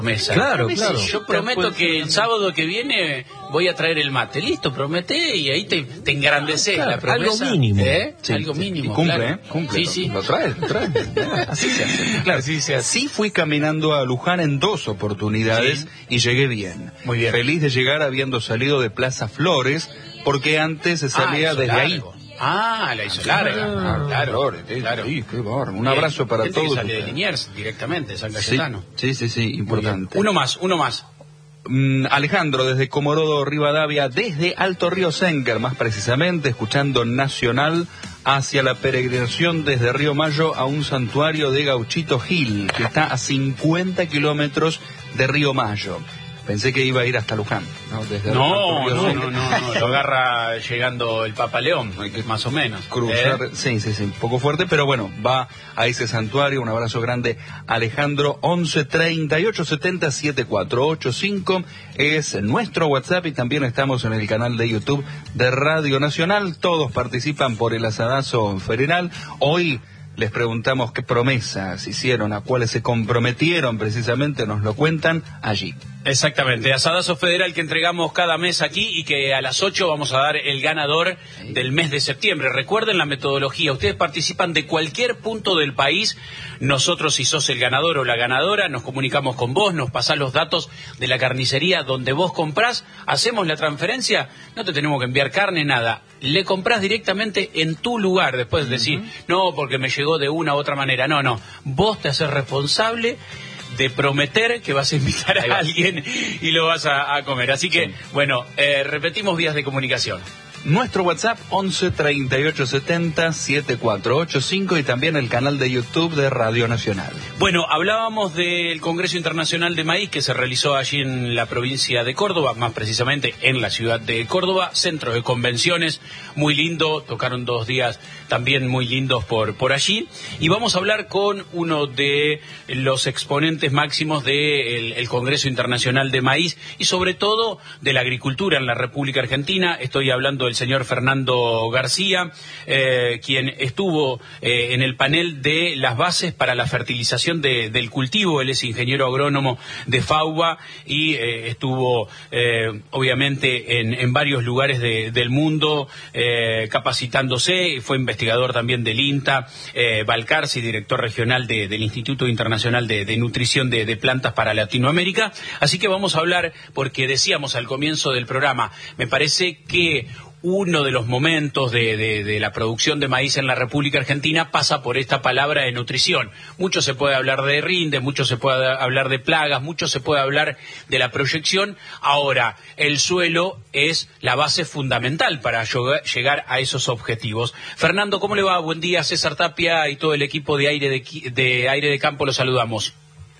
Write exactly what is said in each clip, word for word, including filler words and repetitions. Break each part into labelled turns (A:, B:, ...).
A: Mesa.
B: Claro,
A: Promesa.
B: claro.
A: Yo prometo que el sábado que viene voy a traer el mate. Listo, prometé y ahí te, te engrandeces
B: claro,
A: la promesa.
B: Algo mínimo.
A: ¿Eh?
B: Sí,
A: algo
B: sí.
A: mínimo.
C: Y cumple,
A: claro.
C: ¿eh? Cumple.
A: Sí, sí.
C: Lo trae, lo trae. Así se hace. Claro,
A: Así se hace.
C: sí fui caminando a Luján en dos oportunidades
A: Sí.
C: y llegué bien.
A: Muy bien.
C: Feliz de llegar habiendo salido de Plaza Flores, porque antes se salía
A: Ah,
C: desde
A: largo.
C: ahí.
A: Ah, la hizo larga. Ah, claro.
C: Flores, sí,
A: claro.
C: sí, qué bárbaro. Un
A: Bien.
C: abrazo para
A: Gente que
C: todos.
A: sale de
C: ustedes.
A: Liniers directamente, San
C: Sí,
A: Cayetano.
C: sí, sí, sí, importante.
A: Uno más, uno más.
C: Mm, Alejandro, desde Comorodo, Rivadavia, desde Alto Río Senker, más precisamente, escuchando Nacional hacia la peregrinación desde Río Mayo a un santuario de Gauchito Gil, que está a cincuenta kilómetros de Río Mayo. Pensé que iba a ir hasta Luján, ¿no? Desde
A: No,
C: Alto Río
A: no,
C: Senker.
A: no, no, no, lo agarra llegando el Papa León, más o menos.
C: Cruzar,
A: ¿Eh?
C: sí, sí, sí, un poco fuerte, pero bueno, va a ese santuario. Un abrazo grande, Alejandro. Once treinta y ocho setenta setenta y cuatro ochenta y cinco es nuestro WhatsApp, y también estamos en el canal de YouTube de Radio Nacional. Todos participan por el asadazo federal. Hoy les preguntamos qué promesas hicieron, a cuáles se comprometieron, precisamente nos lo cuentan allí.
A: Exactamente, asadazo federal que entregamos cada mes aquí y que a las ocho vamos a dar el ganador del mes de septiembre. Recuerden la metodología, ustedes participan de cualquier punto del país. Nosotros, si sos el ganador o la ganadora, nos comunicamos con vos, nos pasás los datos de la carnicería donde vos comprás, hacemos la transferencia, no te tenemos que enviar carne, nada. Le comprás directamente en tu lugar, después de decir, no, porque me llegó de una u otra manera. No, no, vos te haces responsable de prometer que vas a invitar a alguien y lo vas a, a comer. Así que, sí. bueno, eh, repetimos vías de comunicación.
C: Nuestro WhatsApp once treinta y ocho setenta setenta y cuatro ochenta y cinco y también el canal de YouTube de Radio Nacional.
A: Bueno, hablábamos del Congreso Internacional de Maíz que se realizó allí en la provincia de Córdoba, más precisamente en la ciudad de Córdoba, centro de convenciones, muy lindo, tocaron dos días también muy lindos por, por allí, y vamos a hablar con uno de los exponentes máximos del el Congreso Internacional de Maíz y sobre todo de la agricultura en la República Argentina. Estoy hablando del señor Fernando García, eh, quien estuvo eh, en el panel de las bases para la fertilización de, del cultivo. Él es ingeniero agrónomo de FAUBA y eh, estuvo eh, obviamente en, en varios lugares de, del mundo eh, capacitándose. Fue investigador también del INTA, eh, Balcarce, director regional de, del Instituto Internacional de, de Nutrición de, de Plantas para Latinoamérica. Así que vamos a hablar, porque decíamos al comienzo del programa, me parece que uno de los momentos de, de, de la producción de maíz en la República Argentina pasa por esta palabra de nutrición. Mucho se puede hablar de rinde, mucho se puede hablar de plagas, mucho se puede hablar de la proyección. Ahora, el suelo es la base fundamental para llegar a esos objetivos. Fernando, ¿cómo le va? Buen día. César Tapia y todo el equipo de Aire de, de, Aire de Campo los saludamos.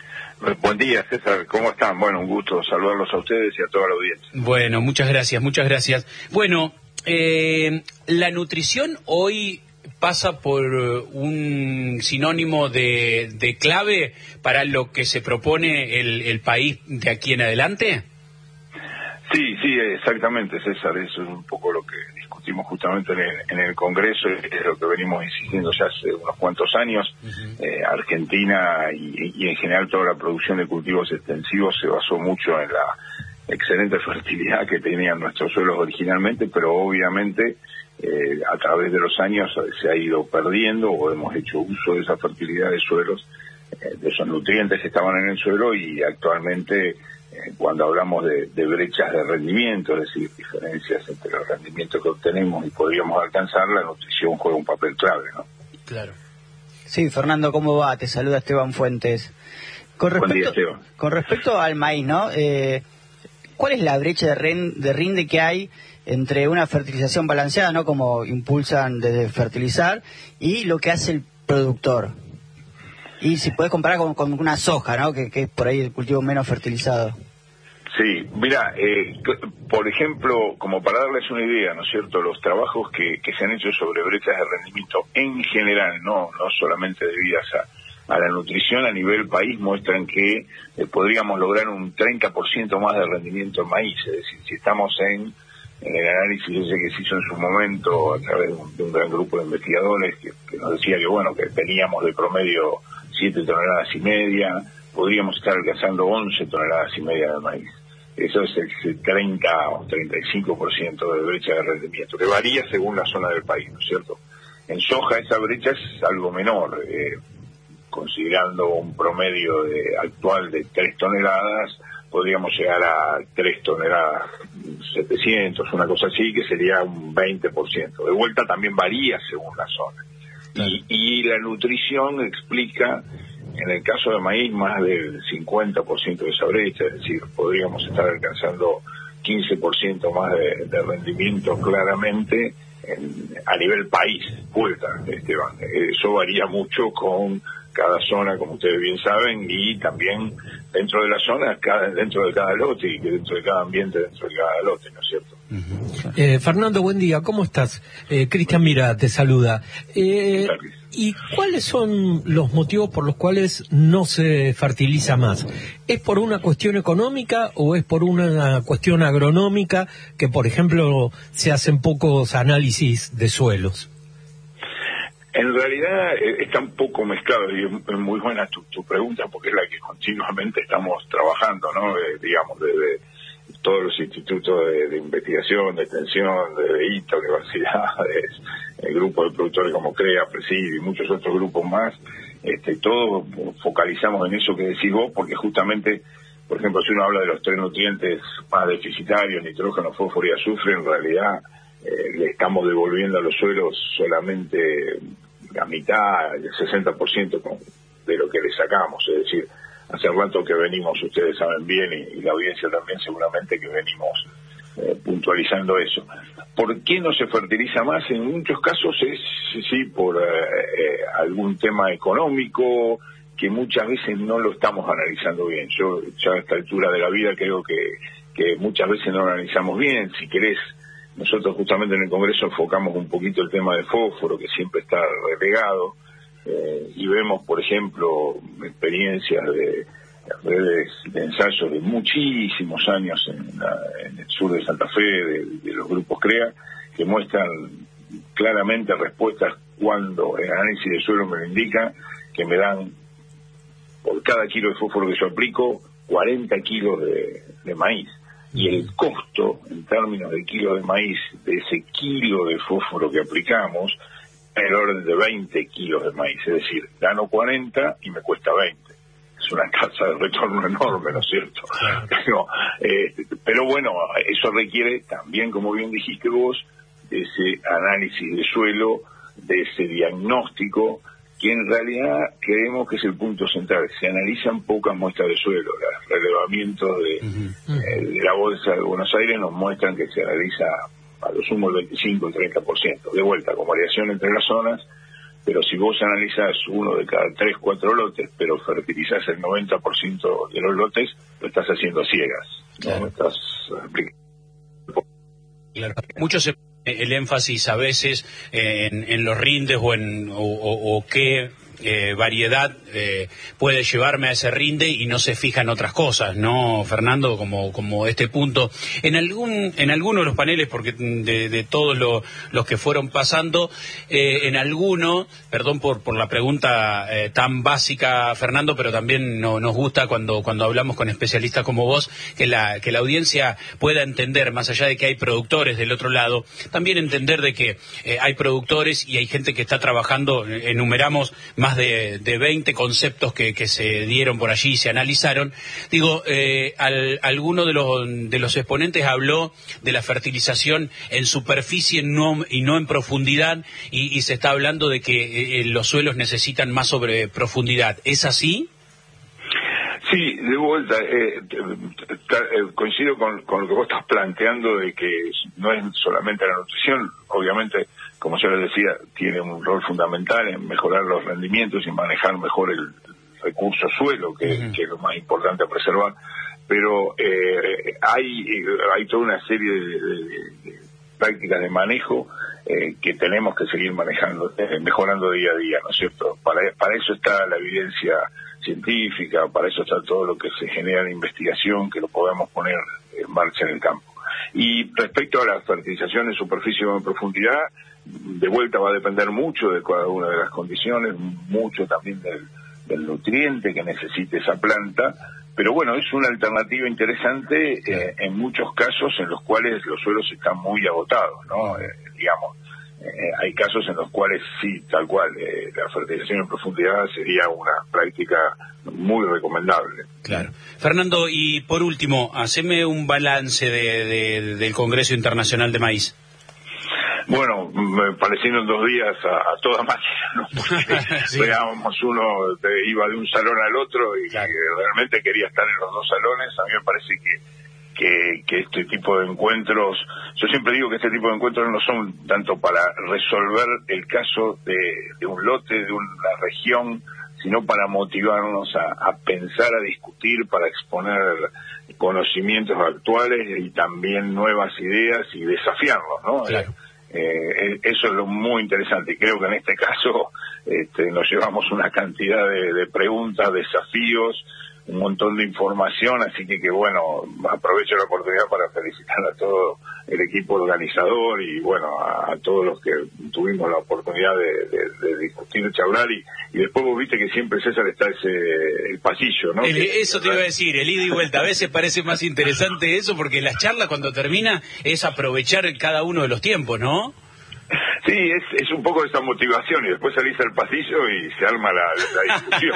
D: Buen día, César. ¿Cómo están? Bueno, un gusto saludarlos a ustedes y a toda la audiencia.
A: Bueno, muchas gracias, muchas gracias. Bueno, eh, la nutrición hoy pasa por un sinónimo de, de clave para lo que se propone el, el país de aquí en adelante.
D: Sí, sí, exactamente, César. Eso es un poco lo que discutimos justamente en el, en el Congreso, es lo que venimos insistiendo ya hace unos cuantos años. Uh-huh. eh, Argentina y, y en general toda la producción de cultivos extensivos se basó mucho en la excelente fertilidad que tenían nuestros suelos originalmente, pero obviamente eh, a través de los años se ha ido perdiendo, o hemos hecho uso de esa fertilidad de suelos, eh, de esos nutrientes que estaban en el suelo, y actualmente eh, cuando hablamos de, de brechas de rendimiento, es decir, diferencias entre los rendimientos que obtenemos y podríamos alcanzar, la nutrición juega un papel clave, ¿no?
A: Claro.
B: Sí, Fernando, ¿cómo va? Te saluda Esteban Fuentes. Con respecto,
D: Buen día, Esteban.
B: Con respecto al maíz, ¿no? Eh, ¿Cuál es la brecha de, ren, de rinde que hay entre una fertilización balanceada, ¿no? Como impulsan desde fertilizar, y lo que hace el productor? Y si puedes comparar con, con una soja, ¿no? Que, que es por ahí el cultivo menos fertilizado.
D: Sí, mira, eh, por ejemplo, como para darles una idea, ¿no es cierto?, los trabajos que, que se han hecho sobre brechas de rendimiento en general, no, no solamente debidas a a la nutrición a nivel país, muestran que eh, podríamos lograr un treinta por ciento más de rendimiento en maíz. Es decir, si estamos en, en el análisis ese que se hizo en su momento a través de un, de un gran grupo de investigadores que, que nos decía que, bueno, que teníamos de promedio siete toneladas y media, podríamos estar alcanzando once toneladas y media de maíz. Eso es el treinta o treinta y cinco por ciento de brecha de rendimiento, que varía según la zona del país, ¿no es cierto? En soja esa brecha es algo menor, eh, considerando un promedio de, actual de tres toneladas, podríamos llegar a tres toneladas setecientos, una cosa así, que sería un veinte por ciento. De vuelta también varía según la zona. Y, y la nutrición explica, en el caso de maíz, más del cincuenta por ciento de esa brecha, es decir, podríamos estar alcanzando quince por ciento más de, de rendimiento claramente en, a nivel país, vuelta, Esteban. Eso varía mucho con cada zona, como ustedes bien saben, y también dentro de la zona, cada, dentro de cada lote, y dentro de cada ambiente, dentro de cada lote, ¿no es cierto?
E: Uh-huh. eh, Fernando, buen día, ¿cómo estás? Eh, Cristian Mira te saluda. Eh, ¿Y cuáles son los motivos por los cuales no se fertiliza más? ¿Es por una cuestión económica o es por una cuestión agronómica que, por ejemplo, se hacen pocos análisis de suelos?
D: En realidad eh, está un poco mezclado y es, es muy buena tu, tu pregunta, porque es la que continuamente estamos trabajando, ¿no? Eh, digamos, desde todos los institutos de, de investigación, de extensión, de I T A, universidades, el grupo de productores como CREA, Presidio y muchos otros grupos más, este, todos focalizamos en eso que decís vos, porque justamente, por ejemplo, si uno habla de los tres nutrientes más deficitarios, nitrógeno, fósforo y azufre, en realidad eh, le estamos devolviendo a los suelos solamente la mitad, el sesenta por ciento de lo que le sacamos, es decir, hace rato que venimos, ustedes saben bien, y, y la audiencia también seguramente que venimos eh, puntualizando eso. ¿Por qué no se fertiliza más? En muchos casos es, sí, por eh, eh, algún tema económico, que muchas veces no lo estamos analizando bien. Yo ya a esta altura de la vida creo que, que muchas veces no lo analizamos bien. Si querés, nosotros justamente en el Congreso enfocamos un poquito el tema de fósforo, que siempre está relegado. Eh, y vemos, por ejemplo, experiencias de redes de ensayos de muchísimos años en, la, en el sur de Santa Fe, de, de los grupos CREA, que muestran claramente respuestas cuando el análisis de suelo me lo indica, que me dan, por cada kilo de fósforo que yo aplico, cuarenta kilos de, de maíz. Y el costo, en términos de kilo de maíz, de ese kilo de fósforo que aplicamos, en el orden de veinte kilos de maíz, es decir, gano cuarenta y me cuesta veinte. Es una tasa de retorno enorme, ¿no es cierto? Claro. Pero, eh, pero bueno, eso requiere también, como bien dijiste vos, de ese análisis de suelo, de ese diagnóstico, que en realidad creemos que es el punto central. Se analizan pocas muestras de suelo. Los relevamientos de, uh-huh. eh, de la Bolsa de Buenos Aires nos muestran que se analiza a lo sumo el veinticinco y treinta por ciento, de vuelta, con variación entre las zonas, pero si vos analizás uno de cada tres, cuatro lotes, pero fertilizás el noventa por ciento de los lotes, lo estás haciendo a ciegas, ¿no? Claro. Estás aplicando.
A: Claro. Muchos se el énfasis a veces en, en los rindes o en o, o, o qué eh, variedad eh, puede llevarme a ese rinde y no se fija en otras cosas, ¿no, Fernando? Como como este punto en algún en alguno de los paneles, porque de, de todos lo, los que fueron pasando, eh, en alguno, perdón por por la pregunta eh, tan básica, Fernando, pero también no, nos gusta cuando cuando hablamos con especialistas como vos que la que la audiencia pueda entender, más allá de que hay productores del otro lado, también entender de que eh, hay productores y hay gente que está trabajando. Enumeramos más de, de veinte conceptos que, que se dieron por allí y se analizaron. Digo, eh, al, alguno de los, de los exponentes habló de la fertilización en superficie no, y no en profundidad, y, y se está hablando de que eh, los suelos necesitan más sobre profundidad. ¿Es así?
D: Sí, de vuelta, eh, eh, coincido con, con lo que vos estás planteando, de que no es solamente la nutrición, obviamente, como yo les decía, tiene un rol fundamental en mejorar los rendimientos y manejar mejor el recurso suelo, que, uh-huh. que es lo más importante a preservar, pero eh, hay, hay toda una serie de, de, de prácticas de manejo eh, que tenemos que seguir manejando, eh, mejorando día a día, ¿no es cierto? Para, para eso está la evidencia científica, para eso está todo lo que se genera en investigación, que lo podemos poner en marcha en el campo. Y respecto a la fertilización en superficie o en profundidad, de vuelta va a depender mucho de cada una de las condiciones, mucho también del, del nutriente que necesite esa planta, pero bueno, es una alternativa interesante eh, en muchos casos en los cuales los suelos están muy agotados, ¿no? Eh, digamos, eh, hay casos en los cuales sí, tal cual, eh, la fertilización en profundidad sería una práctica muy recomendable.
A: Claro. Fernando, y por último, haceme un balance de, de, del Congreso Internacional de Maíz.
D: Bueno, me parecieron dos días a, a toda máquina, ¿no? Porque sí. Veábamos, uno de, iba de un salón al otro y claro. que realmente quería estar en los dos salones. A mí me parece que, que, que este tipo de encuentros, yo siempre digo que este tipo de encuentros no son tanto para resolver el caso de, de un lote, de una región, sino para motivarnos a, a pensar, a discutir, para exponer conocimientos actuales y también nuevas ideas y desafiarlos, ¿no?
A: Claro.
D: Eh, eso es lo muy interesante y creo que en este caso este, nos llevamos una cantidad de, de preguntas, desafíos, un montón de información, así que que bueno, aprovecho la oportunidad para felicitar a todo el equipo organizador y bueno, a, a todos los que tuvimos la oportunidad de, de, de discutir, charlar y, y después vos viste que siempre, César, está ese el pasillo, ¿no?
A: El,
D: que,
A: eso te iba a decir, el ida y vuelta. A veces parece más interesante eso porque la charla cuando termina es aprovechar cada uno de los tiempos, ¿no?
D: Sí, es, es un poco de esa motivación y después salís al pasillo y se arma la, la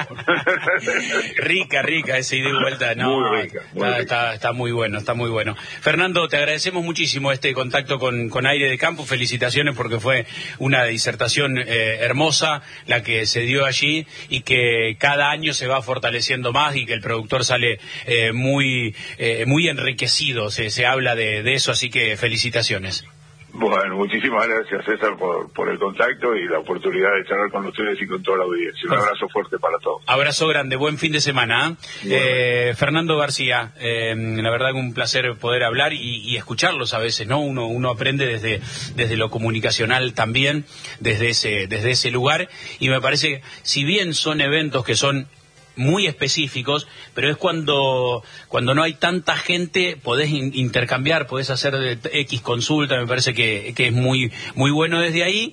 D: discusión.
A: rica, rica esa ida y vuelta. No,
D: muy rica, muy
A: está,
D: rica.
A: Está, está muy bueno, está muy bueno. Fernando, te agradecemos muchísimo este contacto con, con Aire de Campo. Felicitaciones porque fue una disertación eh, hermosa la que se dio allí y que cada año se va fortaleciendo más y que el productor sale eh, muy, eh, muy enriquecido. Se, se habla de, de eso, así que felicitaciones.
D: Bueno, muchísimas gracias, César, por, por el contacto y la oportunidad de charlar con ustedes y con toda la audiencia. Un abrazo fuerte para todos.
A: Abrazo grande, buen fin de semana. ¿eh? Bueno. Eh, Fernando García, eh, la verdad que un placer poder hablar y, y escucharlos a veces, ¿no? Uno, uno aprende desde, desde lo comunicacional también, desde ese, desde ese lugar, y me parece, si bien son eventos que son muy específicos, pero es cuando cuando no hay tanta gente, podés in, intercambiar, podés hacer de, X consulta, me parece que, que es muy muy bueno desde ahí,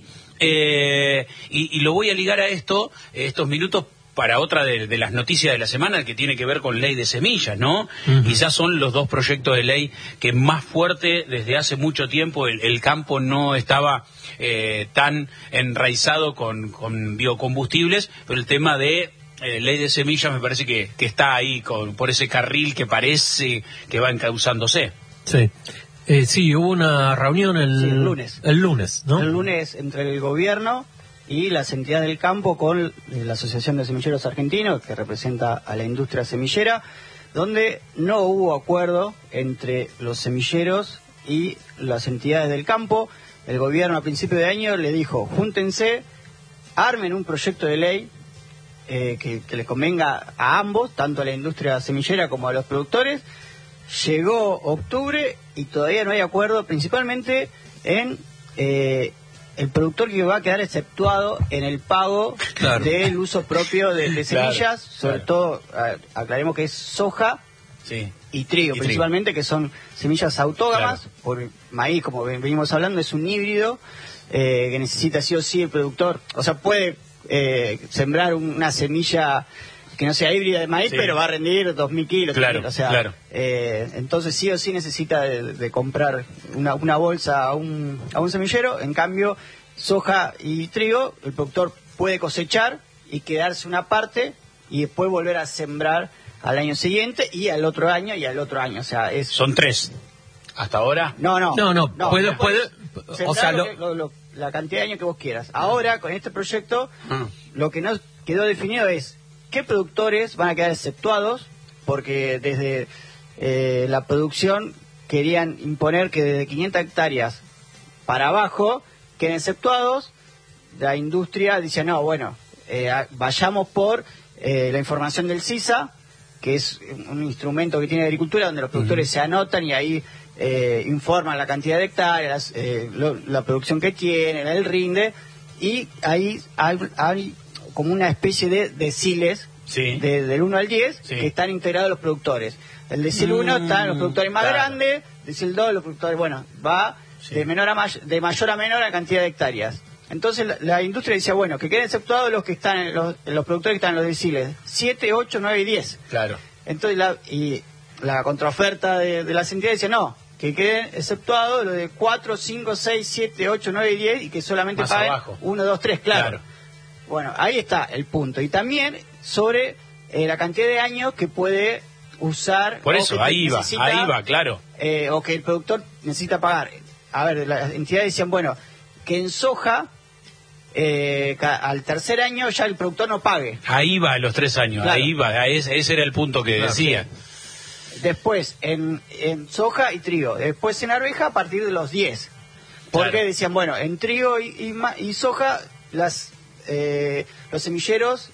A: eh, y, y lo voy a ligar a esto, estos minutos, para otra de, de las noticias de la semana que tiene que ver con ley de semillas, ¿no? Uh-huh. Quizás son los dos proyectos de ley que más fuerte desde hace mucho tiempo el, el campo no estaba eh, tan enraizado con, con biocombustibles, pero el tema de Eh, ley de semillas me parece que, que está ahí con, por ese carril que parece que va encauzándose.
E: Sí, eh, sí, hubo una reunión el,
B: sí, el lunes.
E: El lunes, ¿no?
B: El lunes entre el gobierno y las entidades del campo con la Asociación de Semilleros Argentinos, que representa a la industria semillera, donde no hubo acuerdo entre los semilleros y las entidades del campo. El gobierno a principio de año le dijo, júntense, armen un proyecto de ley Eh, que, que les convenga a ambos, tanto a la industria semillera como a los productores. Llegó octubre y todavía no hay acuerdo, principalmente en eh, el productor que va a quedar exceptuado en el pago claro. del uso propio de, de semillas, claro, sobre claro. todo, a, aclaremos que es soja
A: sí.
B: y trigo, y principalmente, trigo. Que son semillas autógamas, claro. por maíz, como venimos hablando, es un híbrido eh, que necesita sí o sí el productor, o sea, puede Eh, sembrar una semilla que no sea híbrida de maíz, sí. pero va a rendir dos mil kilos.
A: Claro,
B: o sea,
A: claro.
B: eh, entonces sí o sí necesita de, de comprar una, una bolsa a un, a un semillero. En cambio, soja y trigo, el productor puede cosechar y quedarse una parte y después volver a sembrar al año siguiente y al otro año y al otro año. O sea, es...
A: ¿Son tres hasta ahora?
B: No, no.
E: No, no, no puede, puede,
B: o sea, lo, lo, lo, la cantidad de años que vos quieras. Ahora, con este proyecto, mm. lo que no quedó definido es qué productores van a quedar exceptuados, porque desde eh, la producción querían imponer que desde quinientas hectáreas para abajo queden exceptuados. La industria dice, no, bueno, eh, vayamos por eh, la información del CISA, que es un instrumento que tiene Agricultura, donde los productores uh-huh. se anotan y ahí eh, informan la cantidad de hectáreas, eh, lo, la producción que tienen, el rinde, y ahí hay, hay como una especie de deciles
A: sí.
B: de, del uno al diez sí. que están integrados los productores. El decil uno mm, están los productores más claro. grandes, decil dos los productores, bueno, va sí. de menor a may- de mayor a menor a cantidad de hectáreas. Entonces la, la industria decía, bueno, que queden exceptuados los que están en los, los productores que están en los deciles siete, ocho, nueve y diez.
A: Claro.
B: Entonces la, y la contraoferta de, de las entidades decía, no, que queden exceptuados los de cuatro, cinco, seis, siete, ocho, nueve y diez y que solamente
A: Más
B: paguen
A: abajo.
B: uno, dos, tres, claro.
A: Claro.
B: Bueno, ahí está el punto. Y también sobre eh, la cantidad de años que puede usar.
A: Por
B: o
A: eso,
B: que
A: ahí va,
B: necesita,
A: ahí va, claro.
B: Eh, o que el productor necesita pagar. A ver, las entidades decían, bueno, que en soja, eh, ca- al tercer año ya el productor no pague.
A: Ahí va, los tres años,
B: Claro.
A: ahí va, ese, ese era el punto que
B: Claro,
A: decía.
B: Después en, en soja y trigo. Después en arveja a partir de los diez. Porque
A: Claro.
B: decían, bueno, en trigo y, y, ma- y soja las eh, los semilleros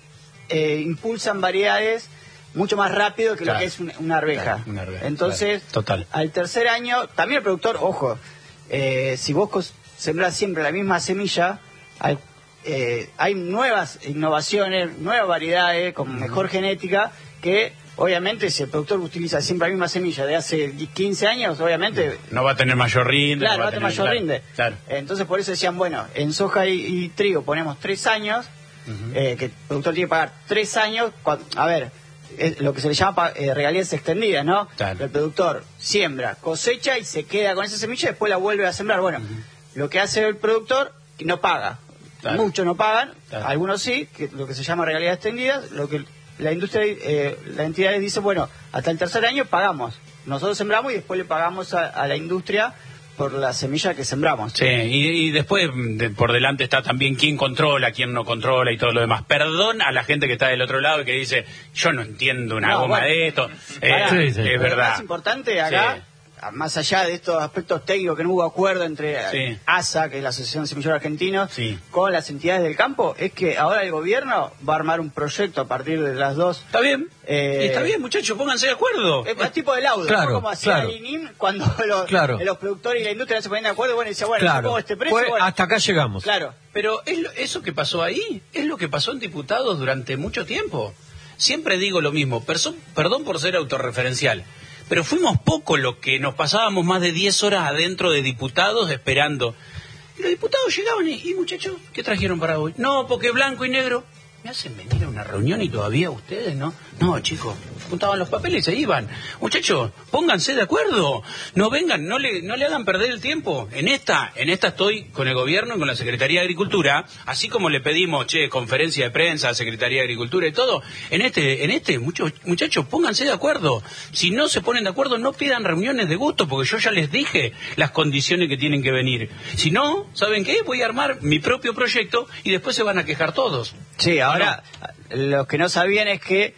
B: eh, impulsan variedades mucho más rápido que
A: Claro.
B: lo que es una, una arveja.
A: Claro, una arveja,
B: Entonces,
A: claro, total.
B: al tercer año, también el productor, ojo, eh, si vos cos- sembrás siempre la misma semilla, hay, eh, hay nuevas innovaciones, nuevas variedades con mejor genética que... Obviamente, si el productor utiliza siempre la misma semilla de hace quince años, obviamente...
A: No va a tener mayor rinde.
B: Claro,
A: no
B: va a tener mayor
A: claro,
B: rinde.
A: Claro.
B: Entonces, por eso decían, bueno, en soja y, y trigo ponemos tres años, eh, que el productor tiene que pagar tres años. cua- A ver, es lo que se le llama pa- eh, regalías extendidas, ¿no?
A: Claro.
B: El productor siembra, cosecha y se queda con esa semilla y después la vuelve a sembrar. Bueno, lo que hace el productor, que no paga.
A: Claro.
B: Muchos no pagan,
A: Claro.
B: algunos sí, que lo que se llama regalías extendidas, lo que la industria, eh, la entidad dice, bueno, hasta el tercer año pagamos. Nosotros sembramos y después le pagamos a, a la industria por la semilla que sembramos.
A: Sí, y, y después de- por delante está también quién controla, quién no controla y todo lo demás. Perdón a la gente que está del otro lado y que dice, yo no entiendo una
B: No,
A: goma
B: bueno.
A: de esto. Eh,
B: Pará,
E: Sí, sí.
A: Es
B: Lo
A: verdad.
B: más importante acá,
A: Sí.
B: más allá de estos aspectos técnicos que no hubo acuerdo entre
A: Sí.
B: eh, A S A, que es la Asociación de Semilleros Argentinos,
A: Sí.
B: con las entidades del campo, es que ahora el gobierno va a armar un proyecto a partir de las dos.
A: ¿Está bien?
B: Eh,
A: Y está bien, muchachos, pónganse de acuerdo.
B: Es es tipo de laudo,
E: Claro,
B: ¿no? Como hacía
E: claro.
B: el I N I M cuando los,
E: Claro.
B: los productores y la industria no se ponían de acuerdo, bueno, y decía, bueno, yo
E: Claro,
B: pongo este precio,
E: Fue-
B: bueno,
E: hasta acá llegamos.
B: claro.
A: Pero es lo- eso que pasó ahí es lo que pasó en diputados durante mucho tiempo. Siempre digo lo mismo, perso- perdón por ser autorreferencial, pero fuimos poco los que nos pasábamos más de diez horas adentro de diputados esperando. Y los diputados llegaban y, y muchachos, ¿qué trajeron para hoy? No, porque blanco y negro. Me hacen venir a una reunión y todavía ustedes, ¿no? No, chicos, juntaban los papeles y se iban. Muchachos, pónganse de acuerdo. No vengan, no le, no le hagan perder el tiempo. En esta, en esta estoy con el gobierno y con la Secretaría de Agricultura, así como le pedimos, che, conferencia de prensa a Secretaría de Agricultura y todo. En este, en este, muchos, muchachos, pónganse de acuerdo. Si no se ponen de acuerdo, no pidan reuniones de gusto, porque yo ya les dije las condiciones que tienen que venir. Si no, ¿saben qué? Voy a armar mi propio proyecto y después se van a quejar todos.
B: Sí, ahora, lo que no sabían es que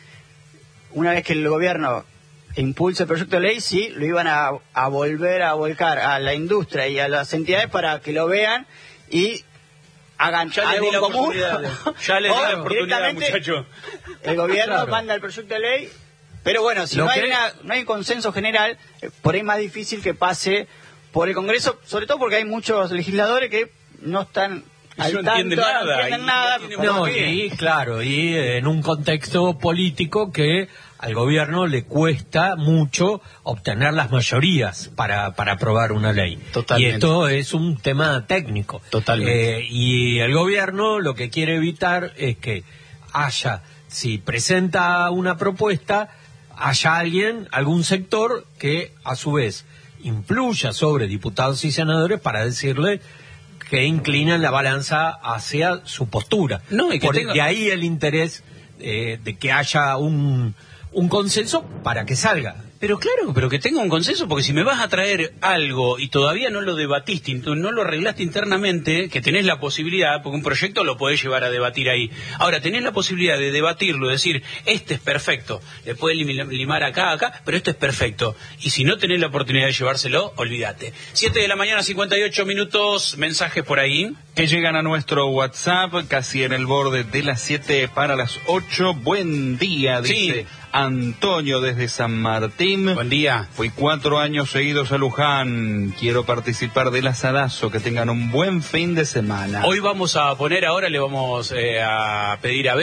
B: una vez que el gobierno impulse el proyecto de ley, sí, lo iban a, a volver a volcar a la industria y a las entidades para que lo vean y hagan
A: Ya les
B: algo
A: di la
B: común.
A: oportunidad. Ya les di
B: O
A: la oportunidad,
B: directamente
A: muchachos.
B: El gobierno
E: Claro.
B: manda el proyecto de ley, pero bueno, si
E: Lo
B: no hay,
E: que-
B: una- no hay un consenso general, eh, por ahí es más difícil que pase por el Congreso, sobre todo porque hay muchos legisladores que no están al
A: No
B: tanto,
A: entienden
B: no
A: nada,
B: entienden
A: y
B: nada.
A: no tienen
E: No,
A: ¿Por qué?
E: y claro, y en un contexto político que al gobierno le cuesta mucho obtener las mayorías para, para aprobar una ley.
A: Totalmente.
E: Y esto es un tema técnico.
A: Totalmente.
E: Eh, y el gobierno lo que quiere evitar es que haya, si presenta una propuesta, haya alguien, algún sector que a su vez influya sobre diputados y senadores para decirle que inclinan la balanza hacia su postura.
A: No, y que
E: Por-
A: tenga-
E: De ahí el interés eh, de que haya un, un consenso para que salga.
A: Pero claro, pero que tenga un consenso, porque si me vas a traer algo y todavía no lo debatiste, int- no lo arreglaste internamente, que tenés la posibilidad, porque un proyecto lo podés llevar a debatir ahí. Ahora, tenés la posibilidad de debatirlo, decir, este es perfecto, le puedes lim- limar acá, acá, pero este es perfecto. Y si no tenés la oportunidad de llevárselo, olvídate. Siete de la mañana, cincuenta y ocho minutos, mensajes por ahí.
C: Que llegan a nuestro WhatsApp, casi en el borde de las siete para las ocho. Buen día,
A: Sí.
C: dice Antonio desde San Martín.
A: Buen día.
C: Fui cuatro años seguidos a Luján. Quiero participar del asadazo. Que tengan un buen fin de semana.
A: Hoy vamos a poner, ahora le vamos eh, a pedir a Bere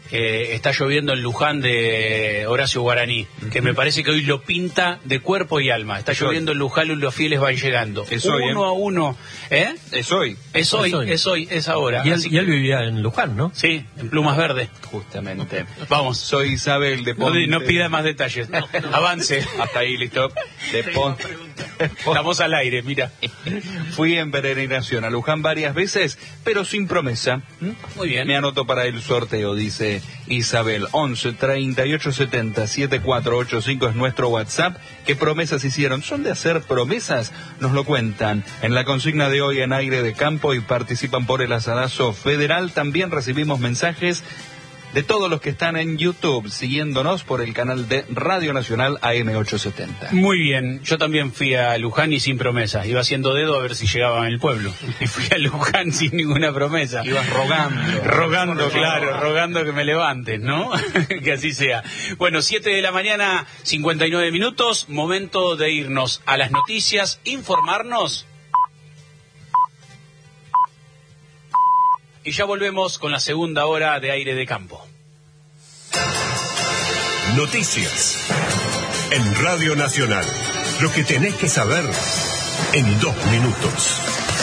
A: eh, está lloviendo en Luján de Horacio Guaraní, que me parece que hoy lo pinta de cuerpo y alma. Está lloviendo en Luján y los fieles van llegando.
C: Es hoy,
A: uno
C: ¿eh?
A: a uno. ¿Eh?
C: Es hoy.
A: Es hoy,
E: Es hoy.
A: es hoy, es ahora.
E: Y él,
A: Así
E: y él
A: que-
E: vivía en Luján, ¿no?
A: Sí, en Plumas Verdes.
C: Justamente.
A: Vamos.
C: Soy Isabel de
A: No,
C: Ponte.
A: no pida más detalles. Avance.
C: Hasta ahí, listo. De Ponte.
A: Estamos al aire, mira.
C: Fui en peregrinación a Luján varias veces, pero sin promesa. ¿Mm?
A: Muy bien.
C: Me anoto para el sorteo, dice Isabel. once treinta y ocho setenta setenta y cuatro ochenta y cinco es nuestro WhatsApp. ¿Qué promesas hicieron? ¿Son de hacer promesas? Nos lo cuentan en la consigna de hoy en Aire de Campo y participan por el asadazo federal. También recibimos mensajes de todos los que están en YouTube, siguiéndonos por el canal de Radio Nacional A M ochocientos setenta.
A: Muy bien, yo también fui a Luján y sin promesa. Iba haciendo dedo a ver si llegaba en el pueblo. Y fui a Luján sin ninguna promesa.
C: Ibas rogando.
A: Rogando, claro, rogando que me levantes, ¿no? Que así sea. Bueno, siete de la mañana, cincuenta y nueve minutos. Momento de irnos a las noticias, informarnos. Y ya volvemos con la segunda hora de Aire de Campo.
F: Noticias en Radio Nacional. Lo que tenés que saber en dos minutos.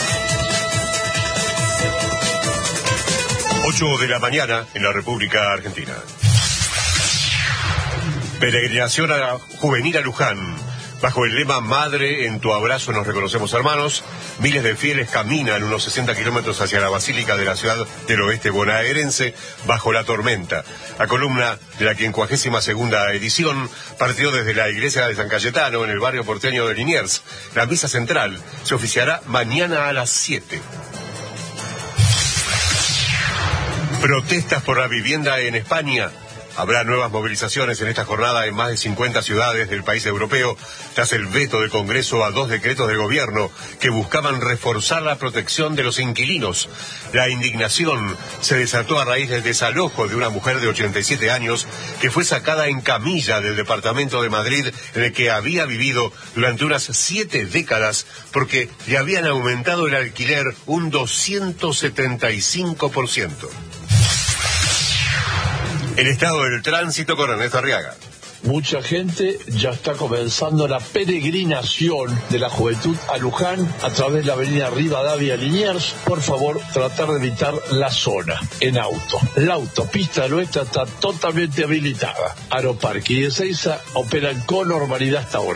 F: Ocho de la mañana en la República Argentina. Peregrinación a juvenil a Luján. Bajo el lema Madre, en tu abrazo nos reconocemos hermanos, miles de fieles caminan unos sesenta kilómetros hacia la Basílica de la ciudad del oeste bonaerense bajo la tormenta. La columna de la quincuagésima segunda edición partió desde la iglesia de San Cayetano en el barrio porteño de Liniers. La misa central se oficiará mañana a las siete. Protestas por la vivienda en España. Habrá nuevas movilizaciones en esta jornada en más de cincuenta ciudades del país europeo tras el veto del Congreso a dos decretos del gobierno que buscaban reforzar la protección de los inquilinos. La indignación se desató a raíz del desalojo de una mujer de ochenta y siete años que fue sacada en camilla del departamento de Madrid en el que había vivido durante unas siete décadas porque le habían aumentado el alquiler un doscientos setenta y cinco por ciento. El estado del tránsito con Ernesto Arriaga.
G: Mucha gente ya está comenzando la peregrinación de la juventud a Luján a través de la avenida Rivadavia Liniers. Por favor, tratar de evitar la zona en auto. La autopista del oeste está totalmente habilitada. Aeroparque y Ezeiza operan con normalidad hasta ahora.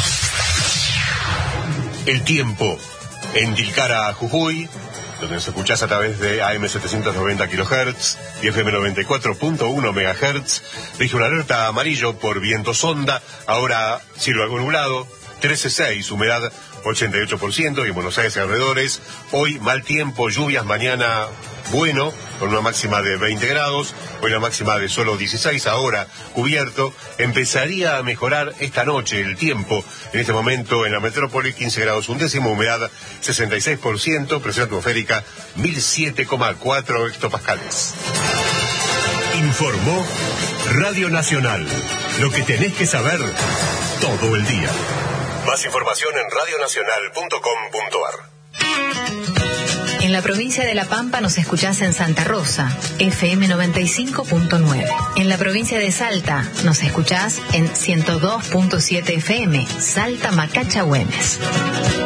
F: El tiempo en Tilcara, Jujuy, donde nos escuchás a través de A M setecientos noventa kilohertz y F M noventa y cuatro punto uno megahertz. Rige una alerta amarillo por viento sonda, ahora cielo algo nublado, trece punto seis, humedad ochenta y ocho por ciento y en Buenos Aires y alrededores. Hoy mal tiempo, lluvias, mañana bueno, con una máxima de veinte grados, hoy la máxima de solo dieciséis, ahora cubierto. Empezaría a mejorar esta noche el tiempo, en este momento en la metrópoli, quince grados un décimo, humedad sesenta y seis por ciento, presión atmosférica mil siete coma cuatro hectopascales. Informó Radio Nacional, lo que tenés que saber todo el día. Más información en radio nacional punto com punto ar.
H: En la provincia de La Pampa nos escuchás en Santa Rosa, F M noventa y cinco punto nueve. En la provincia de Salta nos escuchás en ciento dos punto siete F M, Salta Macacha Güemes.